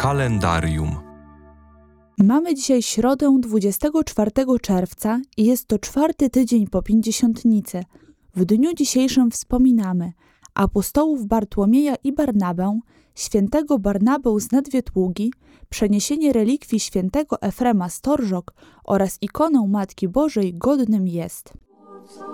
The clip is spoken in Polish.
Kalendarium. Mamy dzisiaj środę 24 czerwca i jest to 4. tydzień po Pięćdziesiątnicy. W dniu dzisiejszym wspominamy apostołów Bartłomieja i Barnabę, świętego Barnabę z Nadwietługi, przeniesienie relikwii świętego Efrema z Torżok oraz ikonę Matki Bożej godnym jest.